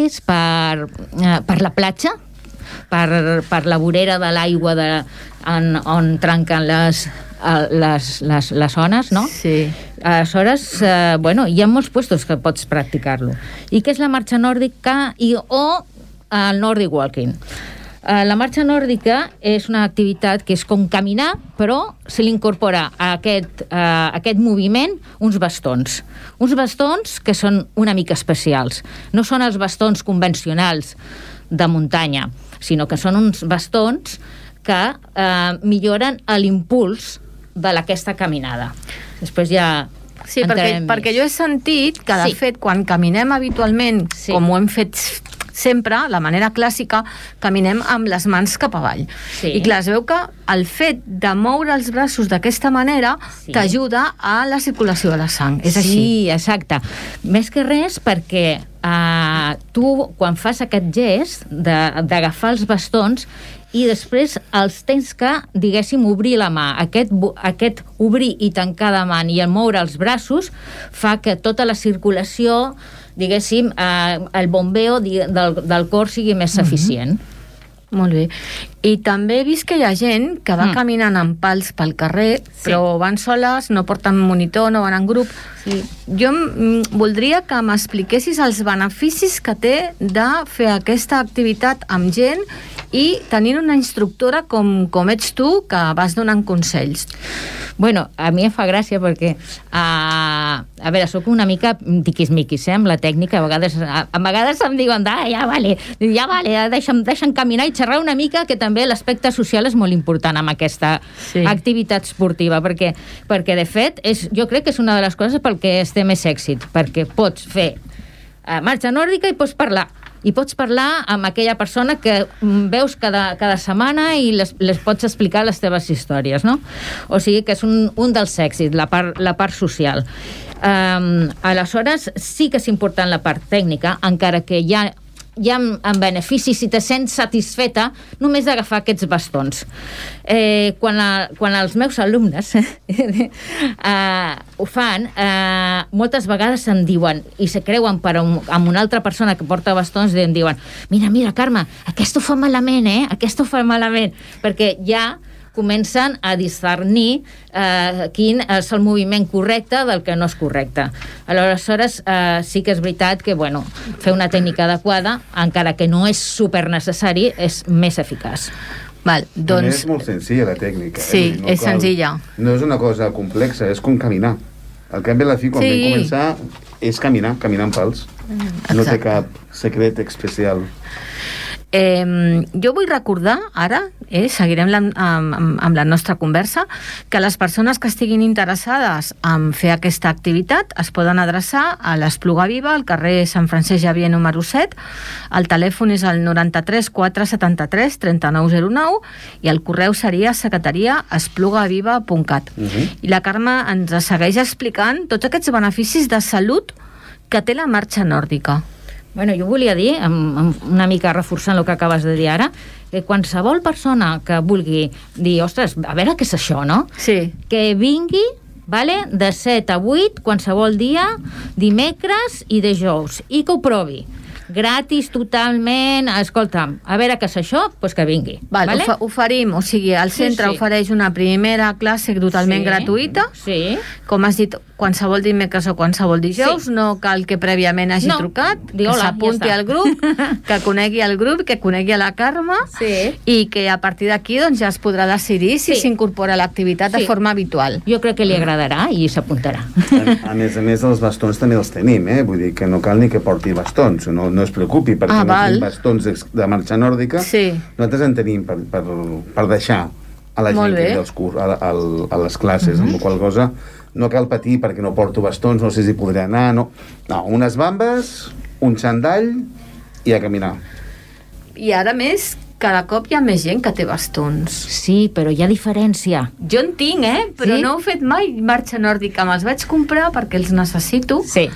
nòrdics per la platja, per la vorera de l'aigua on trenquen les ones, no? Sí. Aleshores, hi ha molts puestos que pots practicar-lo. I què és la marxa nòrdica o el Nordic Walking? La marxa nòrdica és una activitat que és com caminar, però se li incorpora a aquest moviment uns bastons. Uns bastons que són una mica especials. No són els bastons convencionals de muntanya, sinó que són uns bastons que milloren l'impuls d'aquesta caminada. Després ja... Sí, perquè jo he sentit que, de fet, quan caminem habitualment, com ho hem fet sempre, la manera clàssica, caminem amb les mans cap avall. Sí. I clar, es veu que el fet de moure els braços d'aquesta manera t'ajuda a la circulació de la sang. És així. Sí, exacte. Més que res perquè tu, quan fas aquest gest d'agafar els bastons i després els tens que, diguéssim, obrir la mà. Aquest obrir i tancar de mà i el moure els braços fa que tota la circulació, diguéssim, el bombeo del cor sigui més eficient. Molt bé. I també he vist que hi ha gent que va caminant amb pals pel carrer, però van soles, no porten monitor, no van en grup. Sí. Jo voldria que m'expliquessis els beneficis que té de fer aquesta activitat amb gent i tenint una instructora com ets tu, que vas donant consells. Bueno, a mi em fa gràcia perquè a veure, sóc una mica tiquismiquis, amb la tècnica. A vegades em diuen, ja vale, deixa'm caminar i xerrar una mica, que també l'aspecte social és molt important amb aquesta activitat esportiva, perquè de fet jo crec que és una de les coses pel que es té més èxit, perquè pots fer marxa nòrdica i pots parlar amb aquella persona que veus cada setmana i les pots explicar les teves històries, no? O sigui que és un dels èxits, la part social. Aleshores, sí que és important la part tècnica, encara que ja en benefici, si te sents satisfeta només d'agafar aquests bastons. Quan els meus alumnes ho fan, moltes vegades em diuen, i se creuen amb una altra persona que porta bastons, i em diuen, mira, Carme, aquest ho fa malament, aquest ho fa malament, perquè ja comencen a discernir quin és el moviment correcte del que no és correcte. Aleshores, sí que és veritat que, fer una tècnica adequada, encara que no és super necessari, és més eficaç. Doncs... És molt senzilla la tècnica. Sí, és senzilla. No és una cosa complexa, és com caminar. Al cap i a la fi, quan vam començar, és caminar amb pals. No té cap secret especial. Jo vull recordar ara, seguirem amb la nostra conversa, que les persones que estiguin interessades en fer aquesta activitat es poden adreçar a l'Espluga Viva, al carrer Sant Francesc Xavier número 7. El telèfon és el 93 473 3909 i el correu seria secretaria@esplugaviva.cat. I la Carme ens segueix explicant tots aquests beneficis de salut que té la marxa nòrdica. Jo volia dir, una mica reforçant el que acabes de dir ara, que qualsevol persona que vulgui dir, ostres, a veure què és això, no? Sí. Que vingui, de 7 a 8, qualsevol dia, dimecres i dijous, i que ho provi. Gratis, totalment. Escolta'm, a veure què és això, doncs que vingui. Oferim, o sigui, el centre ofereix una primera classe totalment gratuïta. Sí. Com has dit, qualsevol dimecres o qualsevol dijous, no cal que prèviament hagi trucat, que s'apunti al grup, que conegui el grup, que conegui a la Carme, i que a partir d'aquí ja es podrà decidir si s'incorpora a l'activitat de forma habitual. Jo crec que li agradarà i s'apuntarà. A més, els bastons també els tenim, vull dir que no cal ni que porti bastons, no es preocupi, perquè no tenim bastons de marxa nòrdica, nosaltres en tenim per deixar a la gent que ve a les classes, amb la qual cosa no cal patir perquè no porto bastons, no sé si podré anar, no, unes bambes, un xandall i a caminar. I ara més, cada cop hi ha més gent que té bastons. Sí, però hi ha diferència. Jo en tinc, però no he fet mai marxa nòrdica. Me'ls vaig comprar perquè els necessito. Sí.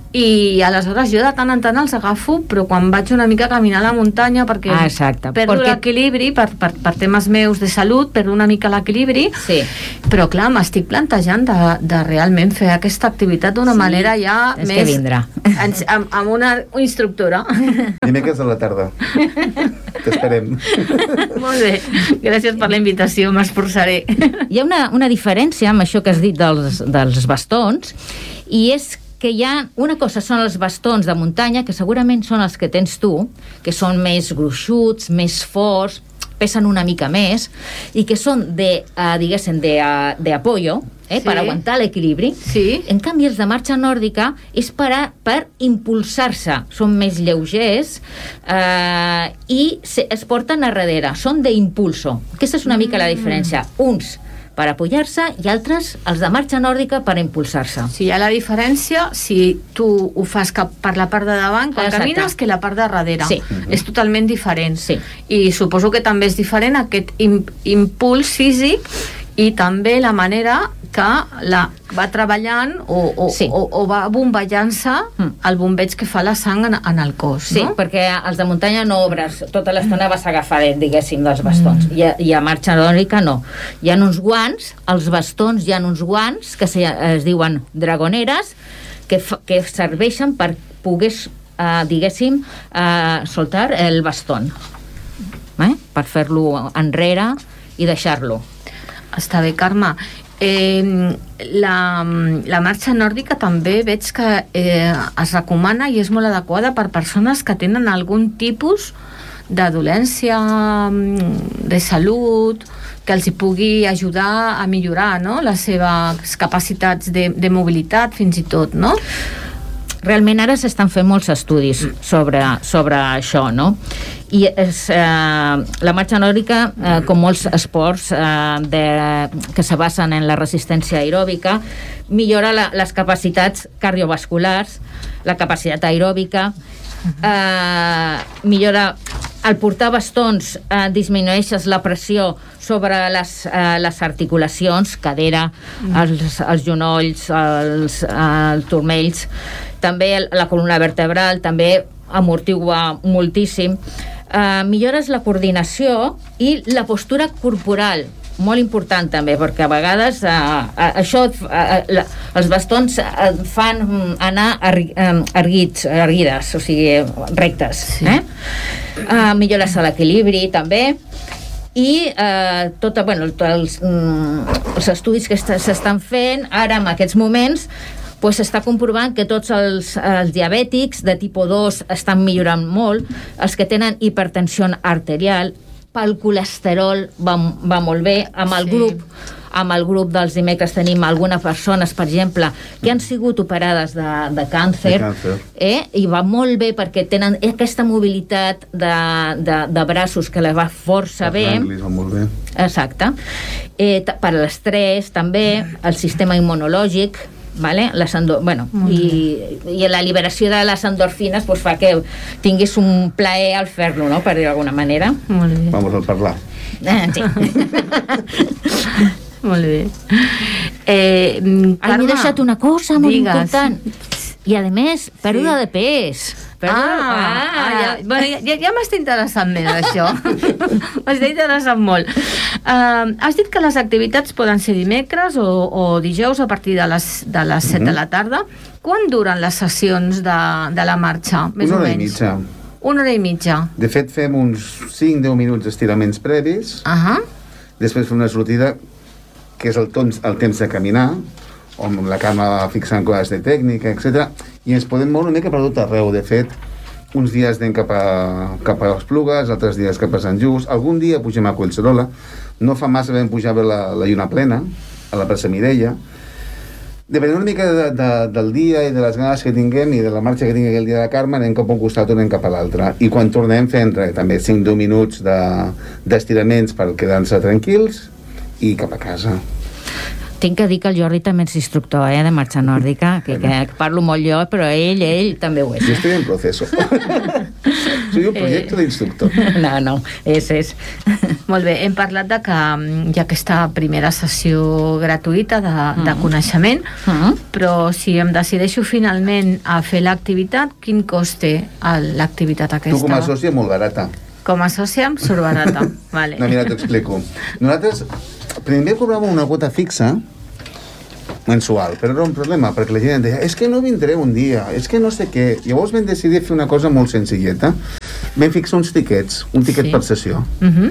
i aleshores jo de tant en tant els agafo, però quan vaig una mica a caminar a la muntanya perquè perdo l'equilibri per temes meus de salut, perdo una mica l'equilibri, però clar, m'estic plantejant de realment fer aquesta activitat d'una manera ja més... És que vindrà. Amb una instructora. Dimecres a la tarda. T'esperem. Molt bé, gràcies per la invitació, m'esforçaré. Hi ha una diferència amb això que has dit dels bastons, i és que hi ha una cosa, són els bastons de muntanya, que segurament són els que tens tu, que són més gruixuts, més forts, pesen una mica més, i que són diguéssim, de apoyo, per aguantar l'equilibri. En canvi, els de marxa nòrdica és per impulsar-se. Són més lleugers i es porten a darrere. Són d'impulso. Aquesta és una mica la diferència. Uns per apoyar-se i altres, els de marxa nòrdica, per impulsar-se. Sí, hi ha la diferència si tu ho fas per la part de davant quan camines que la part de darrere. Sí. És totalment diferent. Sí. I suposo que també és diferent aquest impuls físic i també la manera que va treballant o va bomballant-se el bombeig que fa la sang en el cos. Sí, perquè els de muntanya no obres, tota l'estona vas agafar, diguéssim, dels bastons. I a marxa nòrdica no. Hi ha uns guants, els bastons hi ha uns guants que es diuen dragoneres, que serveixen per poder, diguéssim, soltar el bastón. Per fer-lo enrere i deixar-lo. Està bé, Carme. La marxa nòrdica també veig que es recomana i és molt adequada per persones que tenen algun tipus de dolència de salut, que els hi pugui ajudar a millorar, no?, les seves capacitats de mobilitat, fins i tot, no? Realment ara s'estan fent molts estudis sobre això, no? I la marxa nòrdica, com molts esports que se basen en la resistència aeròbica, millora les capacitats cardiovasculars, la capacitat aeròbica, millora al portar bastons, disminueixes la pressió sobre les articulacions, cadera, els genolls, els turmells, també la columna vertebral, també amortigua moltíssim. Millores la coordinació i la postura corporal, molt important també, perquè a vegades els bastons fan anar erguides, o sigui, rectes. Millores l'equilibri també, i els estudis que s'estan fent ara en aquests moments s'està comprovant que tots els diabètics de tipus 2 estan millorant molt, els que tenen hipertensió arterial, pel colesterol va molt bé. Amb el grup dels dimecres tenim algunes persones, per exemple, que han sigut operades de càncer, i va molt bé perquè tenen aquesta mobilitat de braços que les va força bé. Exacte. Per l'estrès també, el sistema immunològic, i la liberació de les endorfines fa que tinguis un plaer al fer-lo, no?, per dir d'alguna manera. Vamos a parlar. Sí. Molt bé. M'he deixat una cosa molt important. I a més, pèrdua de pes. Ja m'està interessant més això. M'està interessant molt. Has dit que les activitats poden ser dimecres o dijous a partir de les 7 de la tarda. Quan duren les sessions de la marxa? Més o menys? Una hora i mitja. De fet, fem uns 5-10 minuts d'estiraments previs. Després fem una sortida que és el temps de caminar, on la Carme va fixant coses de tècnica, etc. I ens podem moure una mica per tot arreu. De fet, uns dies anem cap a les Plugues, altres dies cap a Sant Just, algun dia pugem a Collserola. No fa massa vam pujar a veure la lluna plena, a la plaça Mireia. Depenent una mica del dia i de les ganes que tinguem i de la marxa que tingui el dia de la Carme, anem cap a un costat o anem cap a l'altre. I quan tornem fem també 5-10 minuts d'estiraments per quedar-se tranquils i cap a casa. Tinc que dir que el Jordi també és instructor de marxa nòrdica, que parlo molt jo, però ell també ho és. Jo estic en proceso. Soy un projecte d'instructor. No, és. Molt bé, hem parlat de que hi ha aquesta primera sessió gratuïta de coneixement, però si em decideixo finalment a fer l'activitat, quin cost té l'activitat aquesta? Tu com a sòcia molt barata. Com a sòcia em surt barata. Vale. No, mira, t'ho explico. Nosaltres primer cobràvem una quota fixa mensual, però era un problema, perquè la gent deia, és que no vindré un dia, és que no sé què. Llavors vam decidir fer una cosa molt senzilleta. Vam fixar uns tiquets, un tiquet per sessió.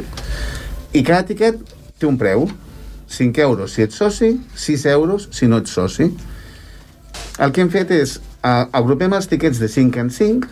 I cada tiquet té un preu. 5 euros si ets soci, 6 euros si no ets soci. El que hem fet és agrupem els tiquets de 5 en 5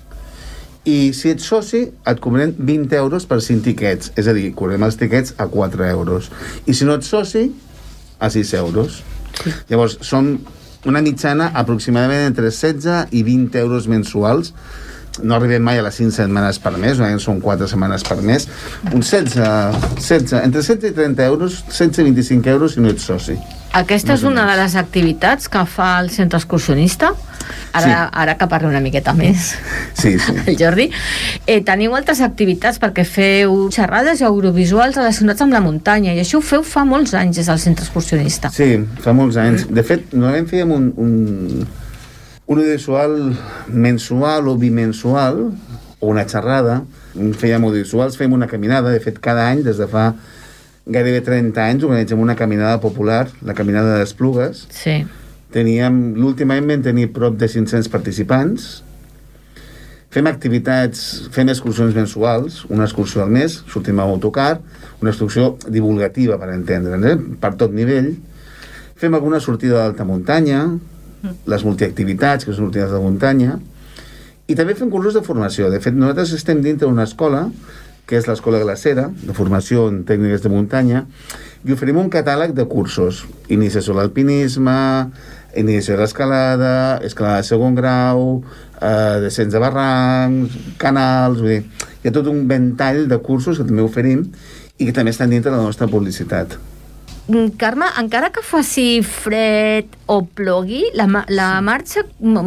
i si ets soci et cobrem 20 euros per 5 tiquets, és a dir, cobrem els tiquets a 4 euros. I si no ets soci, a 6 euros. Sí. Llavors, són una mitjana aproximadament entre 16 i 20 euros mensuals. No arribem mai a les 5 setmanes per mes, són 4 setmanes per mes. Uns 16, entre 16 i 30 euros, 16 i 25 euros si no ets soci. Aquesta és una de les activitats que fa el centre excursionista. Ara que parli una miqueta més. Sí. El Jordi. Teniu altres activitats perquè feu xerrades audiovisuals relacionats amb la muntanya, i això ho feu fa molts anys des del centre excursionista. Sí, fa molts anys. De fet, normalment fèiem un audiovisual mensual o bimensual, o una xerrada. Fèiem audiovisuals, fèiem una caminada. De fet, cada any, des de fa gairebé 30 anys, organitzem una caminada popular, la Caminada de les Plugues. Sí. L'últim any vam tenir prop de 500 participants. Fem activitats, fem excursions mensuals, una excursió al mes, sortim amb autocar, una excursió divulgativa, per entendre'ns, per tot nivell. Fem alguna sortida d'alta muntanya, les multiactivitats, que són sortides de muntanya, i també fem cursos de formació. De fet, nosaltres estem dintre d'una escola, que és l'Escola Glacera, de formació en tècniques de muntanya, i oferim un catàleg de cursos. Iniciació a l'alpinisme, iniciació a l'escalada, escalada de segon grau, descens de barrancs, canals, vull dir, hi ha tot un ventall de cursos que també oferim i que també estan dintre de la nostra publicitat. Carme, encara que faci fred o plogui, la marxa,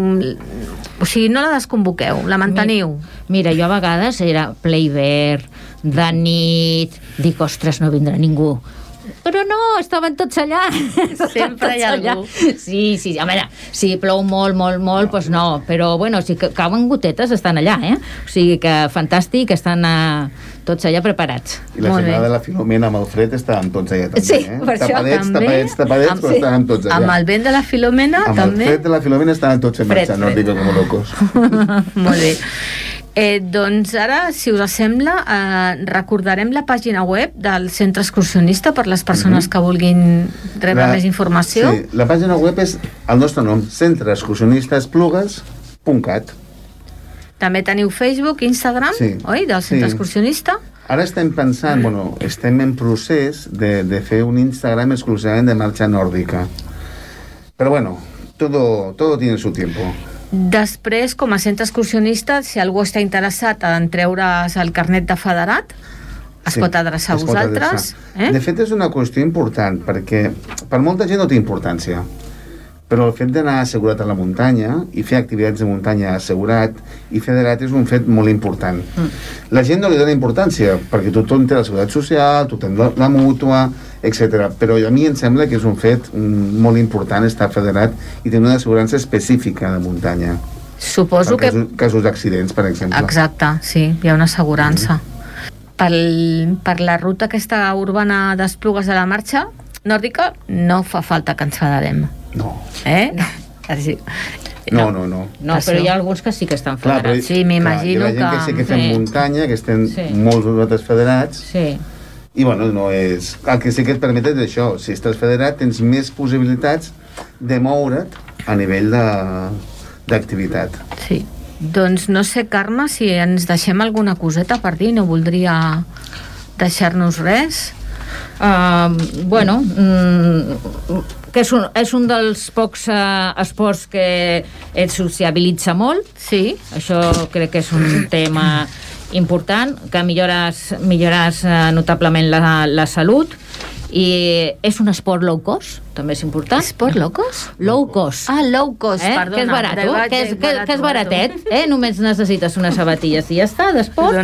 o sigui, no la desconvoqueu, la manteniu? Mira, jo a vegades era ple hivern, de nit, dic, ostres, no vindrà ningú. Però no, estaven tots allà. Sempre hi ha algú. Sí, a veure, si plou molt, doncs no, però bueno, si cauen gotetes estan allà, O sigui que fantàstic, estan tots allà preparats. I la setmana de la Filomena amb el fred estàvem tots allà també, Sí, per això també. Tapadets, però estàvem tots allà. Amb el vent de la Filomena també. Amb el fred de la Filomena estàvem tots en marxa, no dic com locos. Molt bé. Doncs ara, si us sembla, recordarem la pàgina web del centre excursionista per les persones que vulguin rebre més informació. Sí, la pàgina web és el nostre nom, centreexcursionistesplugues.cat. També teniu Facebook, Instagram, oi, del centre excursionista? Ara estem pensant, estem en procés de fer un Instagram exclusivament de marxa nòrdica. Però todo tiene su tiempo. Després, com a centre excursionista, si algú està interessat en treure's el carnet de federat, es pot adreçar a vosaltres. De fet, és una qüestió important, perquè per molta gent no té importància, però el fet d'anar assegurat a la muntanya i fer activitats de muntanya assegurat i federat és un fet molt important. La gent no li dona importància, perquè tothom té la seguretat social, tothom la mútua, etc. Però a mi em sembla que és un fet molt important estar federat i tenir una assegurança específica de muntanya. Suposo que... casos d'accidents, per exemple. Exacte, sí, hi ha una assegurança. Per la ruta aquesta urbana d'Esplugues de la Marxa nòrdica no fa falta que ens federem. No. No, però hi ha alguns que sí que estan federats. Sí, m'imagino que... Hi ha gent que sí que fem muntanya, que estem molts nosaltres federats. Sí. I no és... El que sí que et permet és això. Si estàs federat, tens més possibilitats de moure't a nivell d'activitat. Sí. Doncs no sé, Carme, si ens deixem alguna coseta per dir, no voldria deixar-nos res. Que és un dels pocs esports que et sociabilitza molt. Sí. Això crec que és un tema important, que millores notablement la salut i és un esport low cost, també és important. Esport low cost? Low cost. Low cost, perdona. Que és barat, que és baratet, només necessites unes sabatilles i ja està, d'esport.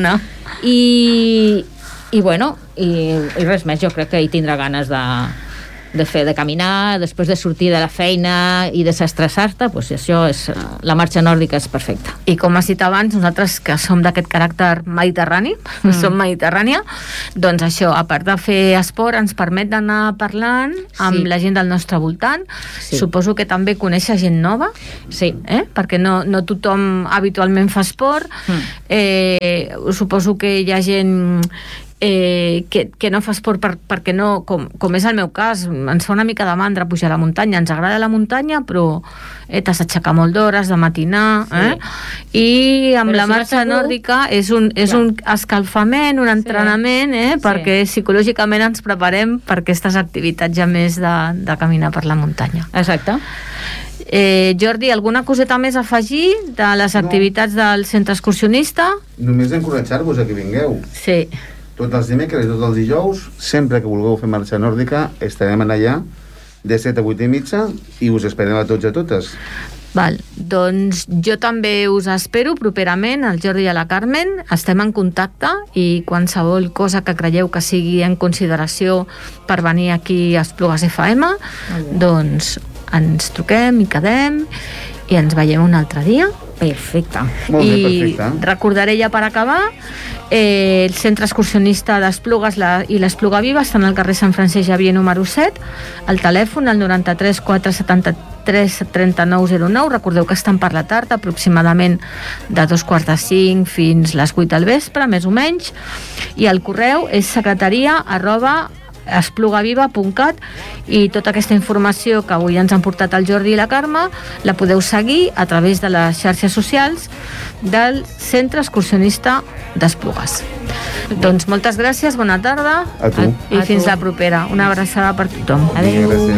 I bueno, i res més, jo crec que hi tindrà ganes de caminar, després de sortir de la feina i de desestressar-te, doncs això és, la marxa nòrdica és perfecta. I com has dit abans, nosaltres que som d'aquest caràcter mediterrani, som mediterrània, doncs això, a part de fer esport, ens permet d'anar parlant amb la gent del nostre voltant. Suposo que també conèixer gent nova, perquè no tothom habitualment fa esport. Suposo que hi ha gent que no fa esport perquè no, com és el meu cas, ens fa una mica de mandra pujar a la muntanya, ens agrada la muntanya però t'has d'aixecar molt d'hores, de matinar, i amb la marxa nòrdica és un escalfament, un entrenament, perquè psicològicament ens preparem per aquestes activitats ja més de caminar per la muntanya. Exacte. Jordi, alguna coseta més a afegir de les activitats del centre excursionista? Només encoratjar-vos a que vingueu. Sí. Tots els dimecres i tots els dijous, sempre que vulgueu fer marxa nòrdica, estarem allà de 7 a 8 i mitja i us esperem a tots i a totes. Doncs jo també us espero properament, el Jordi i la Carmen, estem en contacte i qualsevol cosa que creieu que sigui en consideració per venir aquí a Esplugues FM, doncs ens truquem i quedem i ens veiem un altre dia. Perfecte. Molt bé, perfecte. I recordaré ja per acabar, el centre excursionista d'Esplugues i l'Espluga Viva estan al carrer Sant Francesc Xavier número 7, el telèfon el 93 473 3909. Recordeu que estan per la tarda, aproximadament de 4:45 fins les 8 del vespre, més o menys, i el correu és secretaria@esplugaviva.cat, i tota aquesta informació que avui ens han portat el Jordi i la Carme la podeu seguir a través de les xarxes socials del Centre Excursionista d'Esplugues. Doncs moltes gràcies, bona tarda a tu. I fins la propera. Una abraçada per tothom. Adéu.